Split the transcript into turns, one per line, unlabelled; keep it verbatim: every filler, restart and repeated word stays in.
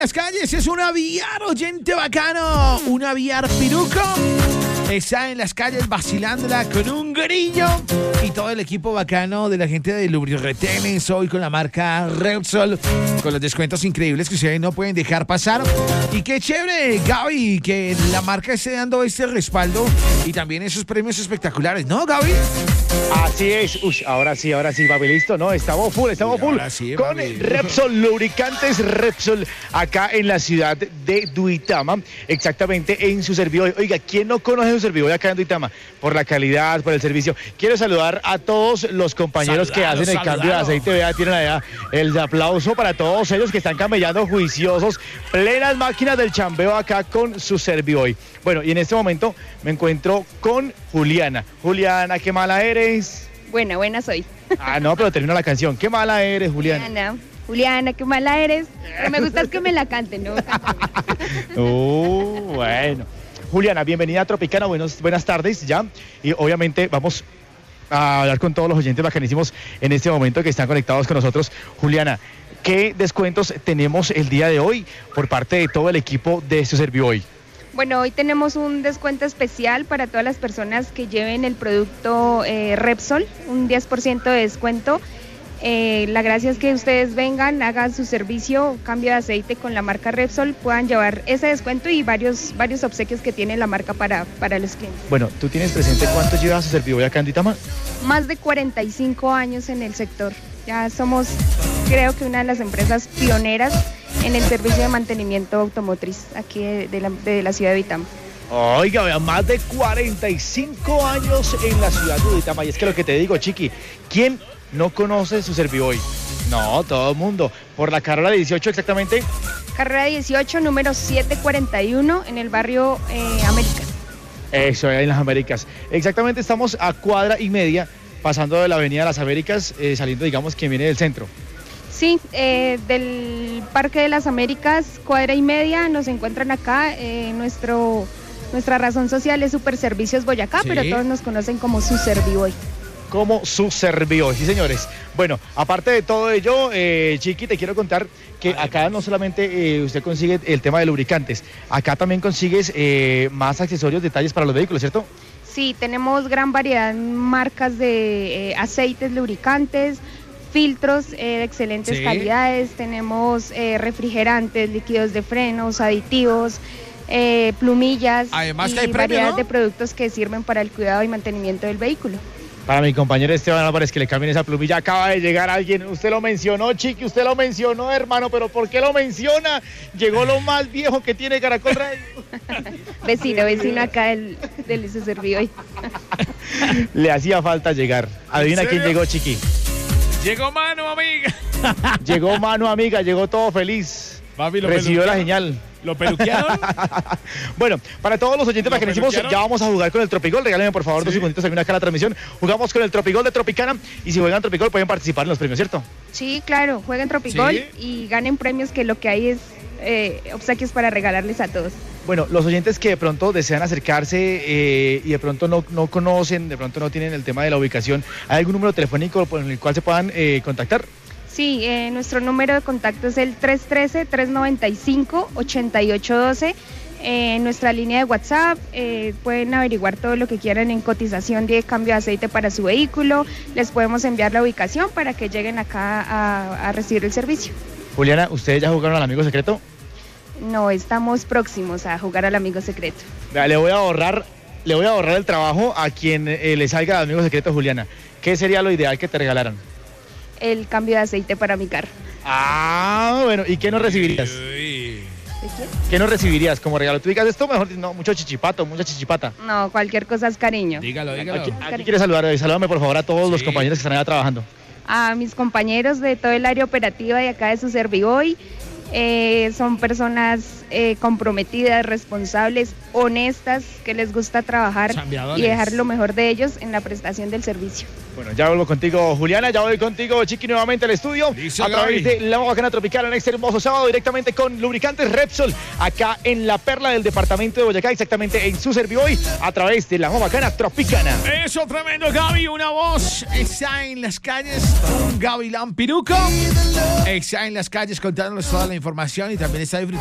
Las calles es un aviar oyente bacano, un aviar piruco. Está en las calles vacilándola con un grillo y todo el equipo bacano de la gente de Lubriretenes hoy con la marca Repsol, con los descuentos increíbles que ustedes no pueden dejar pasar. Y qué chévere, Gaby, que la marca esté dando este respaldo y también esos premios espectaculares, ¿no, Gaby?
Así es. Uy, ahora sí, ahora sí, papi, listo, ¿no? Estamos full, estamos full.
Sí,
con
papi.
Repsol, lubricantes Repsol, acá en la ciudad de Duitama, exactamente en su servidor. Oiga, ¿quién no conoce su servidor acá en Duitama? Por la calidad, por el servicio. Quiero saludar a todos los compañeros
Saludado,
que hacen el
saludado.
cambio de aceite. Vea, tienen allá el aplauso para todos ellos que están camellando juiciosos, plenas máquinas del chambeo acá con su servidor. Bueno, y en este momento me encuentro con Juliana. Juliana, ¿qué mala eres?
Buena, buena soy.
Ah, no, pero termino la canción. ¿Qué mala eres, Juliana?
Juliana, Juliana, qué mala eres. Pero me gusta es que me la canten, ¿no?
Uh, bueno. Juliana, bienvenida a Tropicana, buenos, buenas tardes ya. Y obviamente vamos a hablar con todos los oyentes bacanísimos en este momento que están conectados con nosotros. Juliana, ¿qué descuentos tenemos el día de hoy por parte de todo el equipo de su servidor?
Bueno, hoy tenemos un descuento especial para todas las personas que lleven el producto eh, Repsol, un diez por ciento de descuento. Eh, la gracia es que ustedes vengan, hagan su servicio, cambio de aceite con la marca Repsol, puedan llevar ese descuento y varios, varios obsequios que tiene la marca para, para los clientes.
Bueno, ¿tú tienes presente cuánto lleva su servidor acá en Duitama?
Más de cuarenta y cinco años en el sector. Ya somos, creo que una de las empresas pioneras en el servicio de mantenimiento automotriz aquí de, de, la, de la ciudad de Duitama.
Oiga, vea, más de cuarenta y cinco años en la ciudad de Duitama. Y es que lo que te digo, Chiqui, ¿quién no conoce su servidor? No, todo el mundo. Por la carrera dieciocho exactamente.
Carrera dieciocho, número setecientos cuarenta y uno, en el barrio eh, Américas.
Eso, en las Américas. Exactamente, estamos a cuadra y media, pasando de la avenida Las Américas, eh, saliendo, digamos, quien viene del centro.
Sí, eh, del Parque de las Américas, cuadra y media, nos encuentran acá. Eh, nuestro, nuestra razón social es Super Servicios Boyacá,
Sí.
pero todos nos conocen como su Serviboy.
Como su servidor, sí señores. Bueno, aparte de todo ello, eh, Chiqui, te quiero contar que acá no solamente eh, usted consigue el tema de lubricantes, acá también consigues eh, más accesorios, detalles para los vehículos, ¿cierto?
Sí, tenemos gran variedad de marcas de eh, aceites, lubricantes, filtros eh, de excelentes
Sí.
calidades, tenemos eh, refrigerantes, líquidos de frenos, aditivos, eh, plumillas
Además
y
que hay premio,
variedad
¿no?
de productos que sirven para el cuidado y mantenimiento del vehículo.
Para mi compañero Esteban Álvarez, que le cambien esa plumilla, acaba de llegar alguien, usted lo mencionó, Chiqui, usted lo mencionó, hermano, pero ¿por qué lo menciona? Llegó lo más viejo que tiene Caracol Radio.
Vecino, vecino acá del, del su Serviboy.
Le hacía falta llegar. Adivina
¿En
quién
serio?
llegó, Chiqui.
Llegó mano, amiga.
Llegó mano amiga, llegó todo feliz.
Papi, lo
Recibió la
peluquearon.
señal.
¿Lo peluquearon?
Bueno, para todos los oyentes
¿Lo
bacanísimos,
peluquearon?
ya vamos a jugar con el Tropigol. Regálenme por favor dos
Sí.
segunditos también acá la transmisión. Jugamos con el Tropigol de Tropicana y si juegan Tropigol pueden participar en los premios, ¿cierto?
Sí, claro, jueguen Tropigol
Sí.
y ganen premios, que lo que hay es eh, obsequios para regalarles a todos.
Bueno, los oyentes que de pronto desean acercarse eh, y de pronto no, no conocen, de pronto no tienen el tema de la ubicación, ¿hay algún número telefónico por el cual se puedan eh, contactar?
Sí, eh, nuestro número de contacto es el tres uno tres, tres nueve cinco, ocho ocho uno dos. Eh, nuestra línea de WhatsApp, eh, pueden averiguar todo lo que quieran en cotización de cambio de aceite para su vehículo. Les podemos enviar la ubicación para que lleguen acá a, a recibir el servicio.
Juliana, ¿ustedes ya jugaron al Amigo Secreto?
No, estamos próximos a jugar al Amigo Secreto.
Vea, le voy a ahorrar, le voy a ahorrar el trabajo a quien eh, le salga al Amigo Secreto, Juliana. ¿Qué sería lo ideal que te regalaran?
El cambio de aceite para mi carro.
Ah, bueno, ¿y qué no recibirías?
Uy.
¿De quién?
¿Qué no recibirías como regalo? Tú digas esto, mejor no, mucho chichipato, mucha chichipata.
No, cualquier cosa es cariño.
Dígalo, dígalo.
Aquí, aquí quiere saludar, eh, salúdame por favor a todos los
Sí.
compañeros que están allá trabajando.
A mis compañeros de todo el área operativa de acá de su Serviboy. Eh, son personas eh, comprometidas, responsables, honestas, que les gusta trabajar
Chambeadores.
y dejar lo mejor de ellos en la prestación del servicio.
Bueno, ya vuelvo contigo, Juliana, ya voy contigo, Chiqui, nuevamente al estudio.
Listo,
a través
Gaby.
de la Bacana Tropical en este hermoso sábado, directamente con lubricantes Repsol, acá en la perla del departamento de Boyacá, exactamente en su Serviboy, a través de la Bacana Tropicana.
Eso, tremendo, Gaby. Una voz está en las calles. Un gavilán piruco. Está en las calles contándonos toda la información. información y también está disfrutando